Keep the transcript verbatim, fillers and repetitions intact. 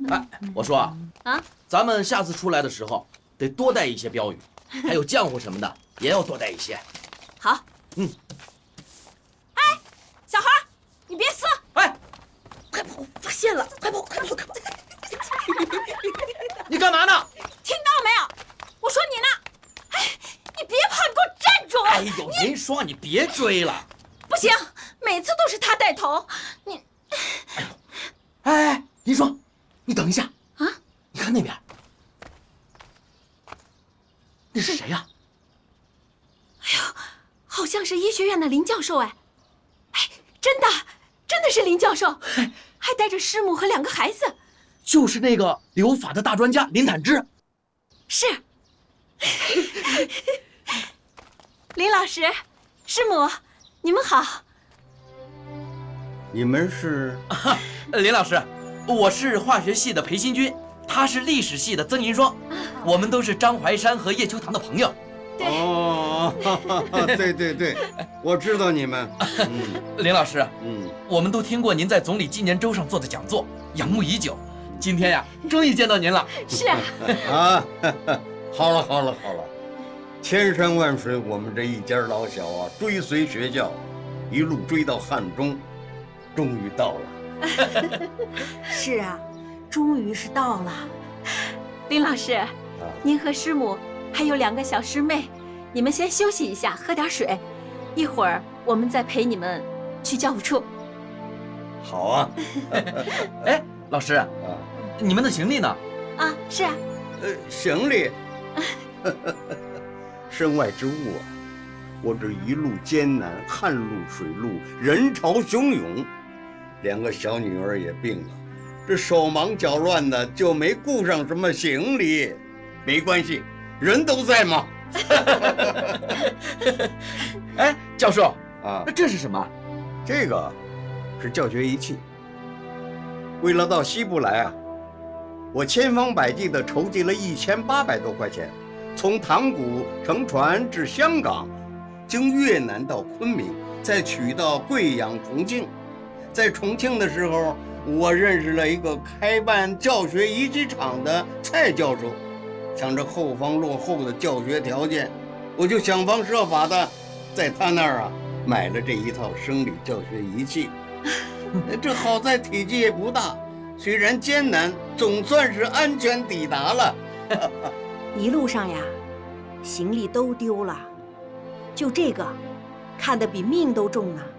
哎，我说啊， 啊， 咱们下次出来的时候得多带一些标语，还有浆糊什么的也要多带一些。 好。 嗯。 哎，小孩，你别撕！ 哎， 快跑！发现了！快跑！快跑！快跑！ 你干嘛呢？ 听到没有？我说你呢！哎，你别跑，你给我站住！ 哎呦，您说你别追了。 不行，每次都是他带头。你， 哎呦，哎哎，林双，你等一下啊！ 你看那边，那是谁呀？ 哎呦，好像是医学院的林教授哎！哎，真的，真的是林教授，还带着师母和两个孩子。 就是那个留法的大专家林坦之。 是。林老师，师母，你们好。 你们是？ 啊，林老师，我是化学系的裴新军，他是历史系的曾银双，我们都是张怀山和叶秋堂的朋友。 对。 哦，对对对，我知道你们。嗯， 林老师， 嗯， 我们都听过您在总理纪念周上做的讲座，仰慕已久。今天呀，终于见到您了。 是啊。 啊，好了好了好了，千山万水，我们这一家老小啊，追随学校，一路追到汉中，终于到了。 是啊，终于是到了。 林老师， 啊， 您和师母还有两个小师妹，你们先休息一下，喝点水，一会儿我们再陪你们去教务处。 好啊。 哎，老师， 啊， 你们的行李呢？ 啊，是啊。 呃，行李，身外之物啊，我这一路艰难，旱路水路，人潮汹涌，两个小女儿也病了，这手忙脚乱的，就没顾上什么行李。没关系，人都在嘛。 哎，教授啊， 那这是什么？ 这个是教学仪器。为了到西部来啊，我千方百计地筹集了一千八百多块钱，从塘沽乘船至香港，经越南到昆明，再取到贵阳、重庆。在重庆的时候，我认识了一个开办教学仪器厂的蔡教授，想着后方落后的教学条件，我就想方设法的在他那儿啊买了这一套生理教学仪器。这好在体积也不大，虽然艰难，总算是安全抵达了。 一路上呀，行李都丢了，就这个，看得比命都重呢。